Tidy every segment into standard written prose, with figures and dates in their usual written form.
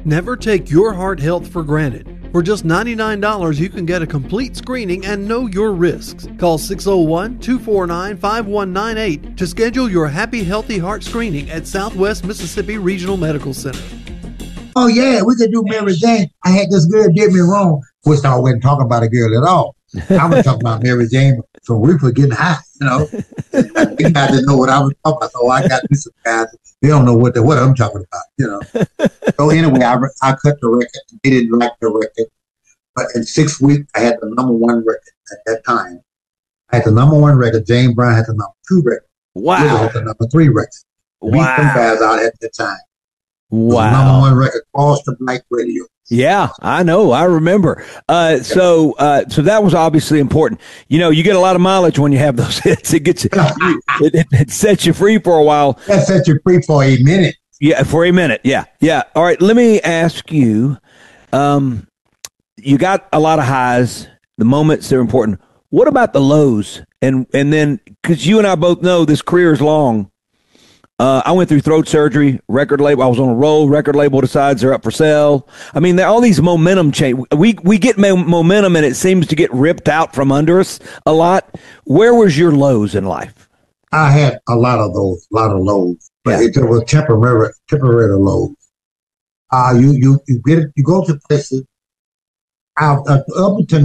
Never take your heart health for granted. For just $99, you can get a complete screening and know your risks. Call 601-249-5198 to schedule your Happy Healthy Heart screening at Southwest Mississippi Regional Medical Center. Oh, yeah, we could do Mary Jane. I had this girl did me wrong. Which I wasn't talking about a girl at all. I was talking about Mary Jane, so we were getting high, you know. They guys didn't know what I was talking about, so I got me some guys. They don't know what I'm talking about, you know. So anyway, I cut the record. They didn't like the record. But in 6 weeks, I had the #1 record at that time. I had the #1 record. James Brown had the #2 record. Wow. Lizzo had the #3 record. Wow. Beat them guys out at the time. Wow. The #1 record across the black radio. Yeah, I know. I remember. So that was obviously important. You know, you get a lot of mileage when you have those hits. It gets it sets you free for a while. That sets you free for a minute. Yeah, for a minute. Yeah, yeah. All right. Let me ask you. You got a lot of highs. The moments, they're important. What about the lows? And then, because you and I both know this career is long. I went through throat surgery, record label. I was on a roll. Record label decides they're up for sale. I mean, all these momentum change. We get momentum, and it seems to get ripped out from under us a lot. Where was your lows in life? I had a lot of those, lows, but it was temporary lows. You go to places up until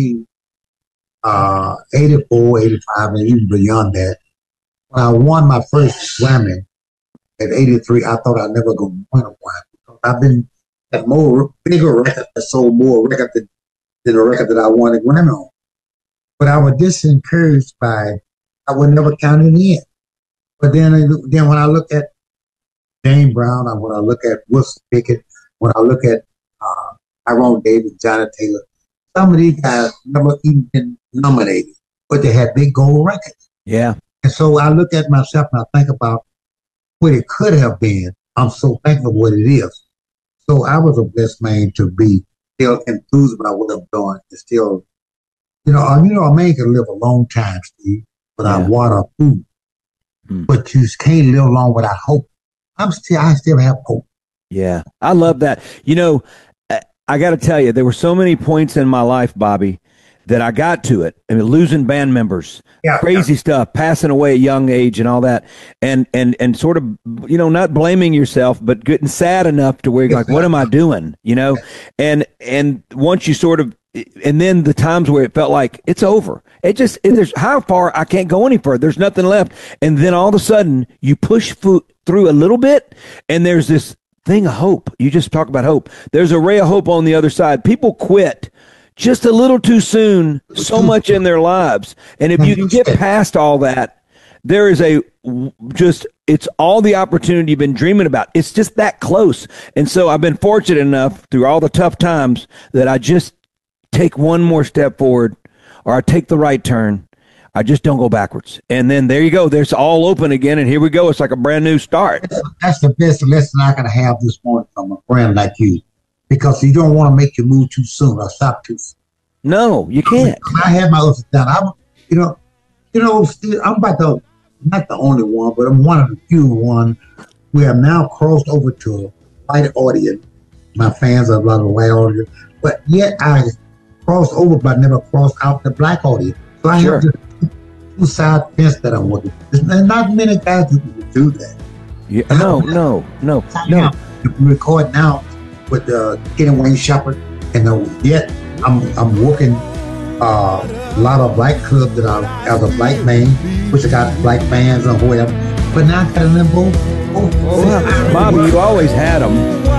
1984, 85, and even beyond that. When I won my first Grammy at 83, I thought I'd never go win a Grammy. I've been at bigger record that sold more record than the record that I won a Grammy on. But I was just encouraged by I would never count it in. But then when I look at James Brown, when I look at Wilson Pickett, when I look at Tyrone Davis, Johnny Taylor, some of these guys never even been nominated, but they had big gold records. Yeah. And so I look at myself and I think about what it could have been. I'm so thankful for what it is. So I was a blessed man to be still enthused about what I'm doing. And still, a man can live a long time, Steve, without water or food. But you can't live long without hope. I still have hope. Yeah, I love that. You know, I got to tell you, there were so many points in my life, Bobby, that I got to it. I mean, losing band members, crazy stuff, passing away at a young age and all that. And sort of, not blaming yourself, but getting sad enough to where you're like, what am I doing? And once you sort of, and then the times where it felt like it's over. There's how far I can't go any further. There's nothing left. And then all of a sudden you push through a little bit and there's this thing of hope. You just talk about hope. There's a ray of hope on the other side. People quit just a little too soon, so much in their lives. And if you can get past all that, there is it's all the opportunity you've been dreaming about. It's just that close. And so I've been fortunate enough through all the tough times that I just take one more step forward or I take the right turn. I just don't go backwards. And then there you go. There's all open again. And here we go. It's like a brand new start. That's the best lesson I can have this morning from a friend like you. Because you don't want to make you move too soon or stop too soon. No, you can't. I had my ups and downs. I'm not the only one, but I'm one of the few one we have now crossed over to a white audience. My fans are a lot of white audience, but yet I crossed over, but never crossed out the black audience. So I have this two-side fence that I'm working. There's not many guys who can do that. Yeah, no. To record now with Kenny Wayne Shepherd, and yet I'm working a lot of black clubs that are as a black man, which I got black fans or whatever. But now I got them both. Bobby, you always had them.